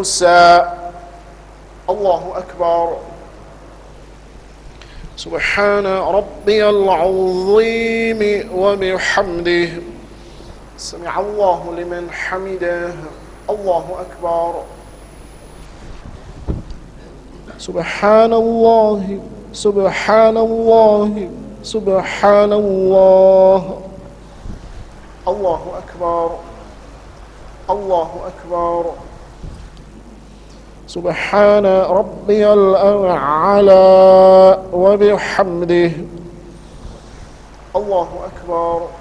موسى. الله أكبر. سبحان ربي العظيم وبحمده. سمع الله لمن حمده. الله أكبر. سبحان الله سبحان الله سبحان الله. الله أكبر. الله أكبر. سبحان ربي الأعلى وبحمده. الله أكبر.